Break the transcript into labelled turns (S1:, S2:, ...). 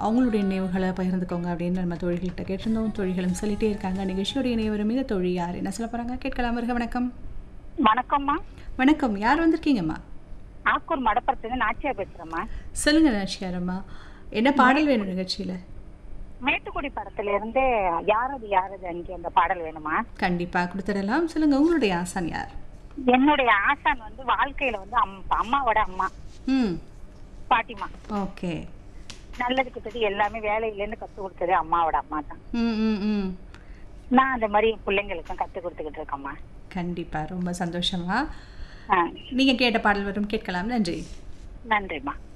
S1: அவங்களுடைய நினைவுகளை பகிர்ந்துக்கோங்க அப்படின்னு நம்ம தோழிகள்கிட்ட கேட்டிருந்தோம். தோழிகளும் சொல்லிட்டே இருக்காங்க. நிகழ்ச்சியோடைய நினைவு மிக தோழி யார் என்ன சொல்ல போகிறாங்க கேட்கலாம். வருக. வணக்கம்.
S2: வணக்கம்மா.
S1: வணக்கம். யார் வந்திருக்கீங்கம்மா?
S2: ஆக்கூர் மடப்பரத்துலேருந்து நாச்சியா பேசுறேம்மா.
S1: சொல்லுங்க நாச்சியாரம்மா, என்ன பாடல் வேணும் நிகழ்ச்சியில்?
S2: மேட்டுக்குடி படத்துல இருந்து யாரது யாரது அங்கே அந்த பாடல் வேணுமா?
S1: கண்டிப்பாக கொடுத்துடலாம். சொல்லுங்க, உங்களுடைய ஆசான் யார்?
S2: என்னுடைய ஆசான் வந்து வாழ்க்கையில வந்து அம்மாவோட அம்மா பாட்டிமா.
S1: ஓகே.
S2: நல்லது கெட்டது எல்லாமே வேலையிலேருந்து கத்து கொடுத்தது அம்மாவோட அம்மா தான். நான் அந்த மாதிரி பிள்ளைங்களுக்கும் கத்து கொடுத்துக்கிட்டு இருக்கேம்மா.
S1: கண்டிப்பா, ரொம்ப சந்தோஷமா. நீங்க கேட்ட பாடல் வரும், கேட்கலாம். நன்றி.
S2: நன்றிம்மா.